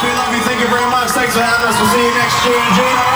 We love you. Thank you very much. Thanks for having us. We'll see you next year in June.